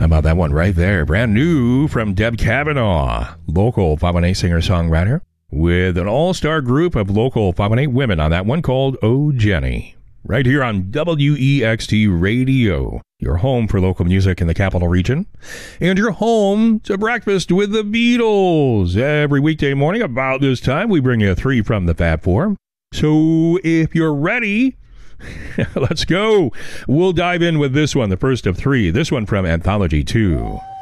about that one right there? Brand new from Deb Kavanaugh, local 518 singer-songwriter, with an all-star group of local 518 women on that one called Oh Jenny. Right here on WEXT Radio, your home for local music in the capital region, and your home to Breakfast with the Beatles. Every weekday morning about this time, we bring you 3 from the Fab Four. So if you're ready, let's go. We'll dive in with this one, the first of 3. This one from Anthology 2.